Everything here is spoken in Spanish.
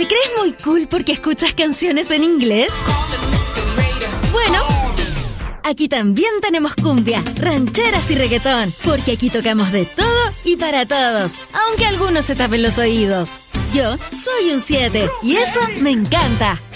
¿Te crees muy cool porque escuchas canciones en inglés? Bueno, aquí también tenemos cumbia, rancheras y reggaetón, porque aquí tocamos de todo y para todos, aunque algunos se tapen los oídos. Yo soy un 7 y eso me encanta.